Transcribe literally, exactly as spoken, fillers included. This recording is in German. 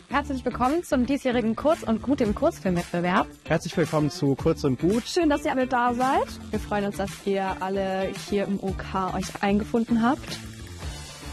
Herzlich willkommen zum diesjährigen Kurz und Gut im Kurzfilmwettbewerb. Herzlich willkommen zu Kurz und Gut. Schön, dass ihr alle da seid. Wir freuen uns, dass ihr alle hier im O K euch eingefunden habt.